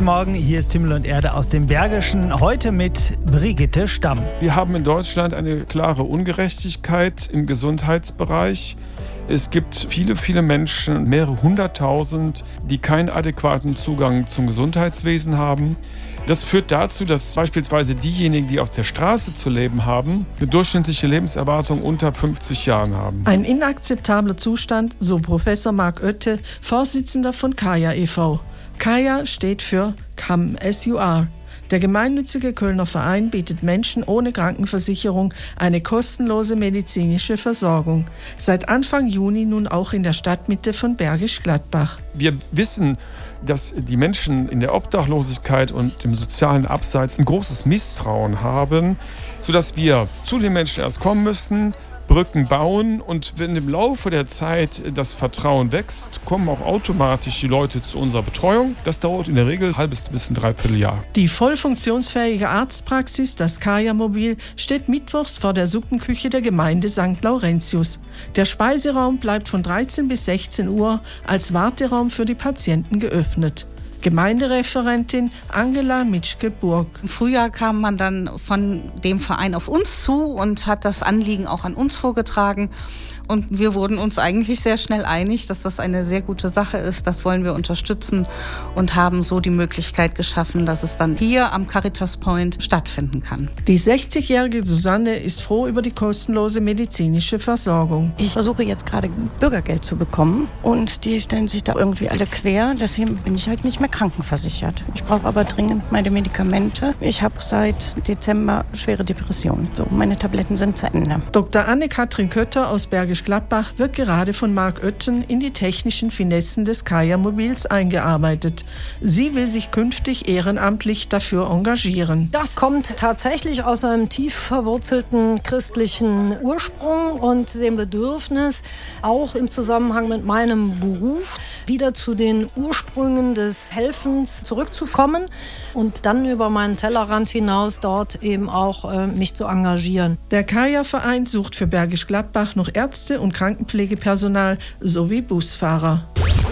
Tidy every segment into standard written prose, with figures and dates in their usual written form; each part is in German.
Guten Morgen, hier ist Himmel und Erde aus dem Bergischen, heute mit Brigitte Stamm. Wir haben in Deutschland eine klare Ungerechtigkeit im Gesundheitsbereich. Es gibt viele Menschen, mehrere hunderttausend, die keinen adäquaten Zugang zum Gesundheitswesen haben. Das führt dazu, dass beispielsweise diejenigen, die auf der Straße zu leben haben, eine durchschnittliche Lebenserwartung unter 50 Jahren haben. Ein inakzeptabler Zustand, so Professor Marc Oette, Vorsitzender von Kaya e.V. Kaya steht für Come As You Are. Der gemeinnützige Kölner Verein bietet Menschen ohne Krankenversicherung eine kostenlose medizinische Versorgung. Seit Anfang Juni nun auch in der Stadtmitte von Bergisch Gladbach. Wir wissen, dass die Menschen in der Obdachlosigkeit und im sozialen Abseits ein großes Misstrauen haben, sodass wir zu den Menschen erst kommen müssen, Brücken bauen, und wenn im Laufe der Zeit das Vertrauen wächst, kommen auch automatisch die Leute zu unserer Betreuung. Das dauert in der Regel ein halbes bis ein Dreivierteljahr. Die voll funktionsfähige Arztpraxis, das Kaya-Mobil, steht mittwochs vor der Suppenküche der Gemeinde St. Laurentius. Der Speiseraum bleibt von 13 bis 16 Uhr als Warteraum für die Patienten geöffnet. Gemeindereferentin Angela Mitschke-Burg. Im Frühjahr kam man dann von dem Verein auf uns zu und hat das Anliegen auch an uns vorgetragen. Und wir wurden uns eigentlich sehr schnell einig, dass das eine sehr gute Sache ist. Das wollen wir unterstützen und haben so die Möglichkeit geschaffen, dass es dann hier am Caritas Point stattfinden kann. Die 60-jährige Susanne ist froh über die kostenlose medizinische Versorgung. Ich versuche jetzt gerade Bürgergeld zu bekommen und die stellen sich da irgendwie alle quer. Deswegen bin ich halt nicht mehr krankenversichert. Ich brauche aber dringend meine Medikamente. Ich habe seit Dezember schwere Depressionen. So, meine Tabletten sind zu Ende. Dr. Anne-Kathrin Kötter aus Bergisch Gladbach wird gerade von Marc Oetten in die technischen Finessen des Kaya-Mobils eingearbeitet. Sie will sich künftig ehrenamtlich dafür engagieren. Das kommt tatsächlich aus einem tief verwurzelten christlichen Ursprung und dem Bedürfnis, auch im Zusammenhang mit meinem Beruf, wieder zu den Ursprüngen des Helfens zurückzukommen und dann über meinen Tellerrand hinaus dort eben auch mich zu engagieren. Der Kaya-Verein sucht für Bergisch Gladbach noch Ärzte und Krankenpflegepersonal sowie Busfahrer.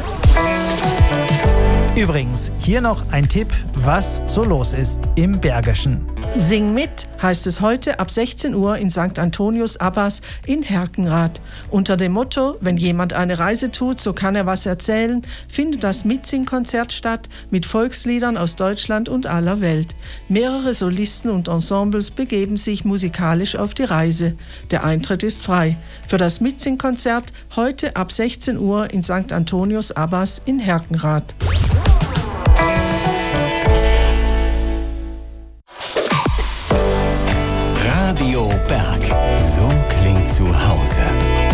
Übrigens, hier noch ein Tipp, was so los ist im Bergischen. Sing mit heißt es heute ab 16 Uhr in St. Antonius Abbas in Herkenrath. Unter dem Motto, wenn jemand eine Reise tut, so kann er was erzählen, findet das Mitsingkonzert statt mit Volksliedern aus Deutschland und aller Welt. Mehrere Solisten und Ensembles begeben sich musikalisch auf die Reise. Der Eintritt ist frei. Für das Mitsingkonzert heute ab 16 Uhr in St. Antonius Abbas in Herkenrath. Radio Berg. So klingt zu Hause.